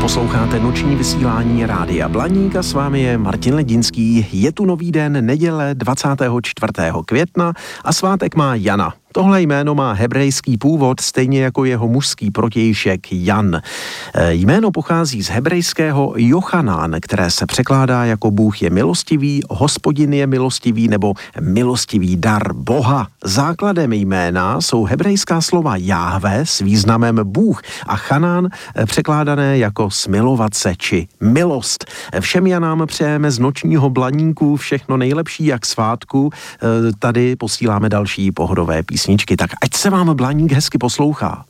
Posloucháte noční vysílání Rádia Blaník a s vámi je Martin Ledinský. Je tu nový den, neděle 24. května a svátek má Jana. Tohle jméno má hebrejský původ, stejně jako jeho mužský protějšek Jan. Jméno pochází z hebrejského Jochanán, které se překládá jako Bůh je milostivý, Hospodin je milostivý nebo milostivý dar Boha. Základem jména jsou hebrejská slova Jáhve s významem Bůh a Chanán překládané jako smilovat se či milost. Všem Janám přejeme z nočního Blaníku všechno nejlepší jak svátku. Tady posíláme další pohodové písničky, tak ať se vám Blaník hezky poslouchá.